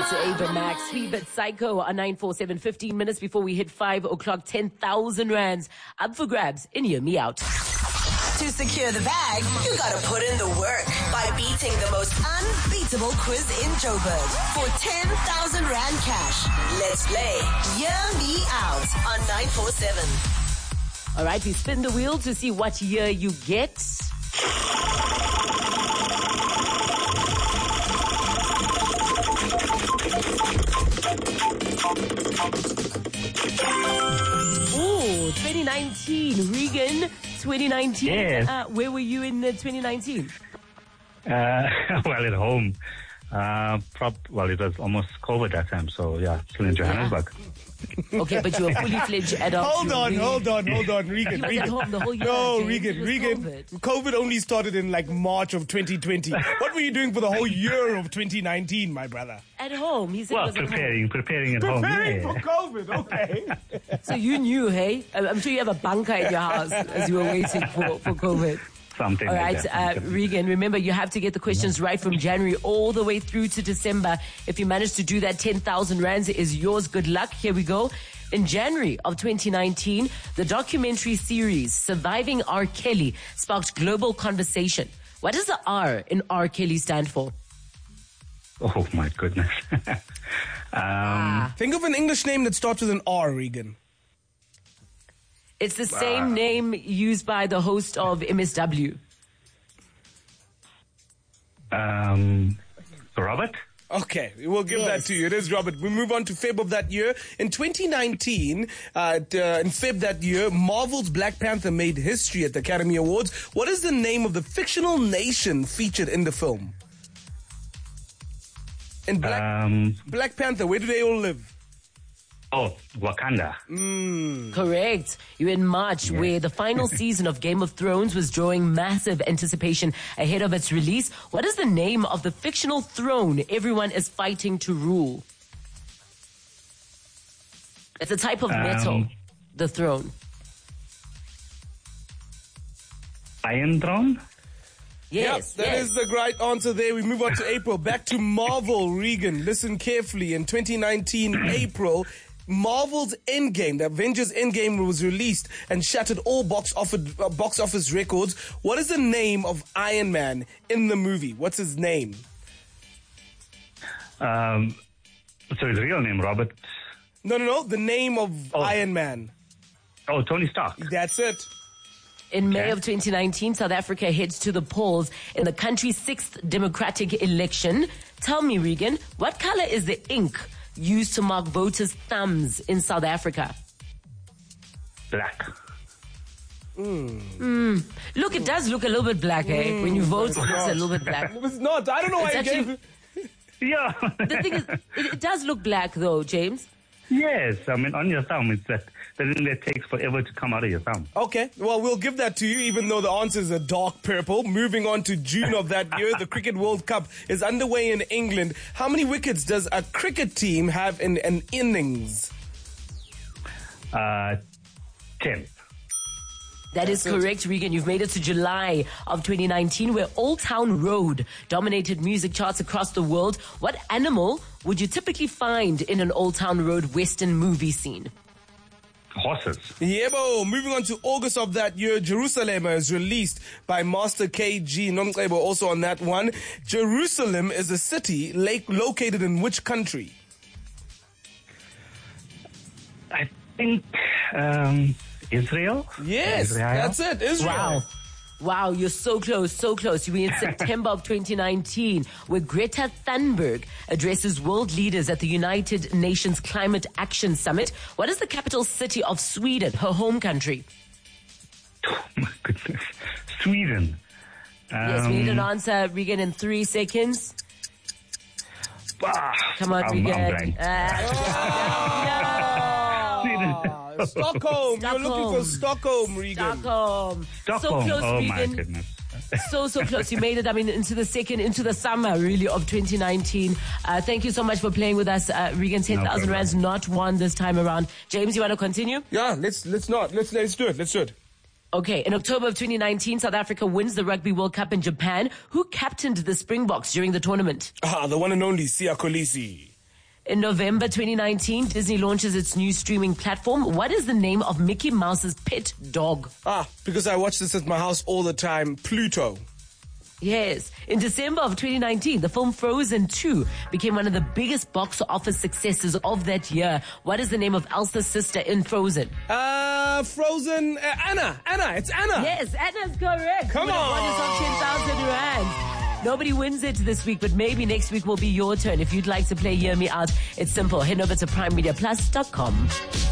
to Ava Max, Fever Psycho on 947, 15 minutes before we hit 5 o'clock, 10,000 rands up for grabs in Hear Me Out. To secure the bag, you gotta put in the work by beating the most unbeatable quiz in Joburg for 10,000 rand cash. Let's play Hear Me Out on 947. All right, we spin the wheel to see what year you get. Ooh, 2019. Regan, 2019. Yes. Where were you in 2019? Well, at home. Well, it was almost COVID that time, so yeah, still in Johannesburg. Okay, but you were fully fledged adult. Hold on, Regan. He was at home the whole year. No, James. Regan. COVID only started in like March of 2020. What were you doing for the whole year of 2019, my brother? At home. He said Well, he was at home. preparing at home. Preparing Yeah. for COVID, okay. So you knew, hey? I'm sure you have a bunker in your house as you were waiting for COVID. Something All like right, that. Regan, remember you have to get the questions right from January all the way through to December. If you manage to do that, 10,000 rands is yours. Good luck. Here we go. In January of 2019, the documentary series Surviving R. Kelly sparked global conversation. What does the R in R. Kelly stand for? Oh, my goodness. Think of an English name that starts with an R, Regan. It's the same name used by the host of MSW. Robert? Okay, we'll give that to you. It is Robert. We move on to Feb of that year. In 2019, in Feb that year, Marvel's Black Panther made history at the Academy Awards. What is the name of the fictional nation featured in the film? In Black Panther, where do they all live? Oh, Wakanda. Correct. You're in March, where the final season of Game of Thrones was drawing massive anticipation ahead of its release. What is the name of the fictional throne everyone is fighting to rule? It's a type of metal, the throne. Iron Throne? Yes, That is the right answer there. We move on to April. Back to Marvel, Regan. Listen carefully. In 2019, April, Marvel's Endgame, the Avengers Endgame, was released and shattered all box office records. What is the name of Iron Man in the movie? What's his name? So his real name, Robert. No. The name of Iron Man. Oh, Tony Stark. That's it. In May of 2019, South Africa heads to the polls in the country's 6th democratic election. Tell me, Regan, what color is the ink used to mark voters' thumbs in South Africa? Black. Look, it does look a little bit black, eh? When you vote, it looks a little bit black. It's not. I don't know why It's you actually- gave it. Yeah. The thing is, it does look black, though, James. Yes, I mean, on your thumb, it's that the thing that takes forever to come out of your thumb. Okay, well, we'll give that to you, even though the answer is a dark purple. Moving on to June of that year, the Cricket World Cup is underway in England. How many wickets does a cricket team have in an innings? 10. That is correct, Regan. You've made it to July of 2019, where Old Town Road dominated music charts across the world. What animal would you typically find in an Old Town Road Western movie scene? Horses. Yebo. Moving on to August of that year, Jerusalem is released by Master KG. Nomcebo also on that one. Jerusalem is a city located in which country? I think Israel? Yes, Israel? that's it. Israel. Wow, you're so close, so close. You were in September of 2019, where Greta Thunberg addresses world leaders at the United Nations Climate Action Summit. What is the capital city of Sweden, her home country? Oh, my goodness. Sweden. Yes, we need an answer, Regan, in 3 seconds. Come on, I'm Regan. blank. Stockholm. You're looking for Stockholm, Regan. Stockholm. So Stockholm. close, Oh, Regan. my goodness. So close. You made it, into the summer, really, of 2019. Thank you so much for playing with us, Regan. 10,000 rands, not one this time around. James, you want to continue? Yeah, let's do it. Let's do it. Okay, in October of 2019, South Africa wins the Rugby World Cup in Japan. Who captained the Springboks during the tournament? The one and only Siya Kolisi. In November 2019, Disney launches its new streaming platform. What is the name of Mickey Mouse's pet dog? Because I watch this at my house all the time. Pluto. Yes. In December of 2019, the film Frozen 2 became one of the biggest box office successes of that year. What is the name of Elsa's sister in Frozen? Frozen. Anna. It's Anna. Yes, Anna's correct. Come on. One is of 10,000 rand. Nobody wins it this week, but maybe next week will be your turn. If you'd like to play Hear Me Out, it's simple. Head over to primemediaplus.com.